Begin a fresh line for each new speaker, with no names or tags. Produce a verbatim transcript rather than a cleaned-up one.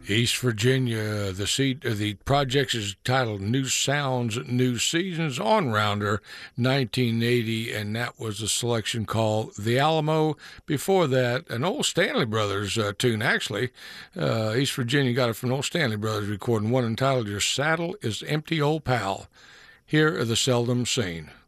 East Virginia. The seat of the project is titled New Sounds, New Seasons on Rounder nineteen eighty, and that was a selection called The Alamo. Before that, an old Stanley Brothers uh, tune, actually. Uh, East Virginia got it from an old Stanley Brothers recording, one entitled Your Saddle is Empty, Old Pal. Here are the Seldom Seen.